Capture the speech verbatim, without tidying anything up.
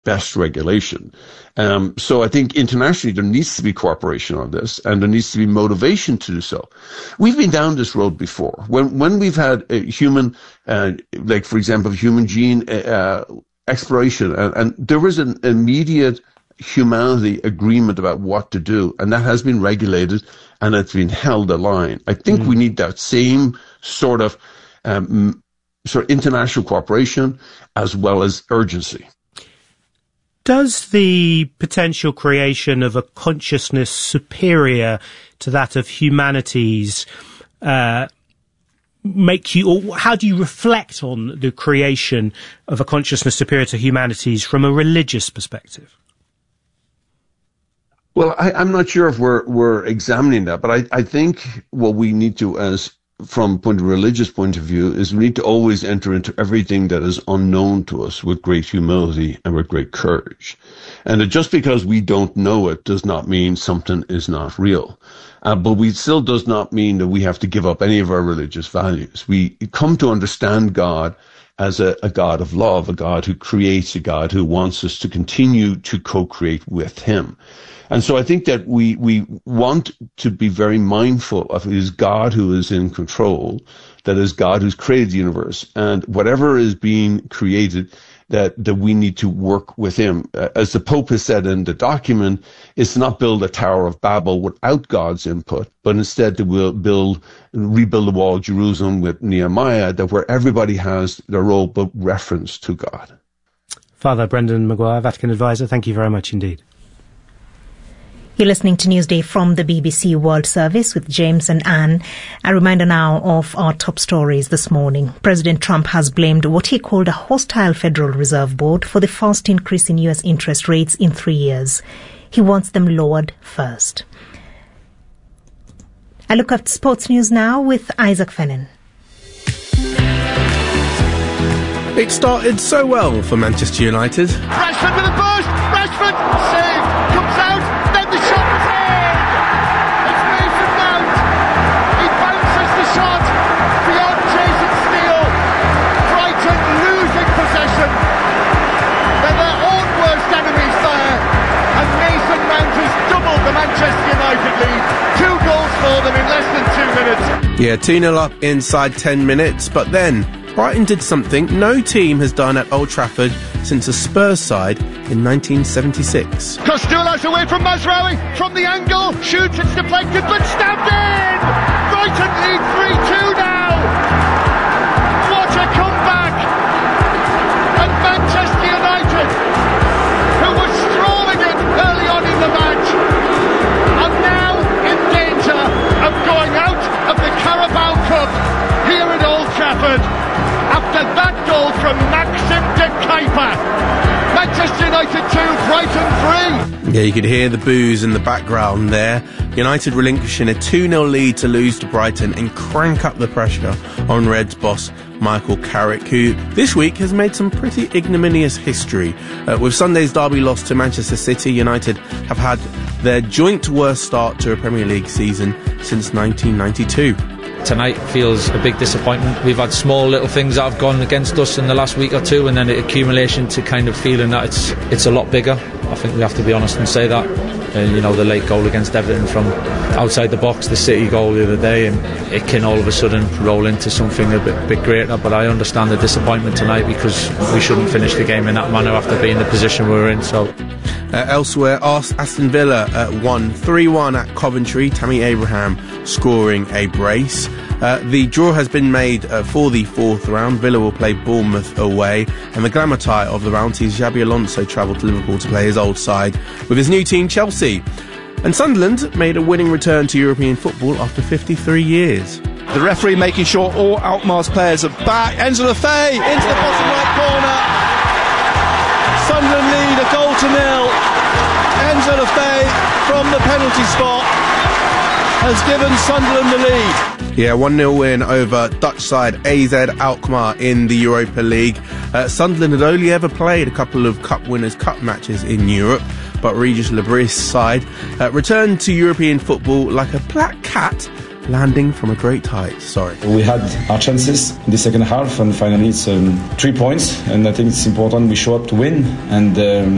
best regulation. Um, so I think internationally there needs to be cooperation on this, and there needs to be motivation to do so. We've been down this road before. When when we've had a human, uh, like for example, human gene uh, exploration, and, and there was an immediate humanity agreement about what to do, and that has been regulated and it's been held a line. I think mm. we need that same sort of um, sort of international cooperation as well as urgency. Does the potential creation of a consciousness superior to that of humanities uh, make you, or how do you reflect on the creation of a consciousness superior to humanities from a religious perspective? Well, I, I'm not sure if we're we're examining that, but I, I think what we need to, as from point of religious point of view, is we need to always enter into everything that is unknown to us with great humility and with great courage. And just because we don't know it does not mean something is not real. Uh, but we still does not mean that we have to give up any of our religious values. We come to understand God as a, a God of love, a God who creates, a God who wants us to continue to co-create with him. And so I think that we, we want to be very mindful of it is God who is in control, that is God who's created the universe, and whatever is being created, that, that we need to work with him. Uh, as the Pope has said in the document, it's not build a Tower of Babel without God's input, but instead to will build, rebuild the wall of Jerusalem with Nehemiah, that where everybody has their role but reference to God. Father Brendan Maguire, Vatican Advisor, thank you very much indeed. You're listening to Newsday from the B B C World Service with James and Anne. A reminder now of our top stories this morning. President Trump has blamed what he called a hostile Federal Reserve Board for the fast increase in U S interest rates in three years. He wants them lowered first. A look at sports news now with Isaac Fennan. It started so well for Manchester United. Rashford with a burst! Rashford saved! Comes out! Then the shot is in! It's Mason Mount! He bounces the shot beyond Jason Steele. Brighton losing possession. They're their own worst enemies there. And Mason Mount has doubled the Manchester United lead. Two goals for them in less than two minutes. Yeah, two nil up inside ten minutes, but then Brighton did something no team has done at Old Trafford since a Spurs side in nineteen seventy-six. Costello's away from Mazraoui, from the angle, shoots, it's deflected, but stabbed in! Brighton lead three two now! What a comeback! And Manchester United, who were strolling it early on in the match, are now in danger of going out of the Carabao Cup here at Old Trafford. After that goal from Maxim de Kuyper. Manchester United two, Brighton three. Yeah, you could hear the boos in the background there. United relinquishing a two nil lead to lose to Brighton and crank up the pressure on Reds boss Michael Carrick, who this week has made some pretty ignominious history. Uh, with Sunday's derby loss to Manchester City, United have had their joint worst start to a Premier League season since nineteen ninety-two. Tonight feels a big disappointment. We've had small little things that have gone against us in the last week or two, and then the accumulation to kind of feeling that it's it's a lot bigger. I think we have to be honest and say that. And you know, the late goal against Everton from outside the box, the City goal the other day, and it can all of a sudden roll into something a bit, bit greater. But I understand the disappointment tonight because we shouldn't finish the game in that manner after being in the position we were in. So. Uh, elsewhere, Aston Villa uh, won three one at Coventry, Tammy Abraham scoring a brace. Uh, the draw has been made uh, for the fourth round. Villa will play Bournemouth away, and the glamour tie of the round sees Xabi Alonso travel to Liverpool to play his old side with his new team Chelsea. And Sunderland made a winning return to European football after fifty-three years. The referee making sure all Alkmaar's players are back. Enzo Lefebvre into the bottom right corner. Sunderland lead a goal to nil. Enzo Lefebvre from the penalty spot has given Sunderland the lead. Yeah, one nil win over Dutch side A Z Alkmaar in the Europa League. Uh, Sunderland had only ever played a couple of Cup Winners' Cup matches in Europe, but Regis Lebris' side uh, returned to European football like a black cat landing from a great height. Sorry. We had our chances in the second half, and finally it's um, three points, and I think it's important we show up to win, and um,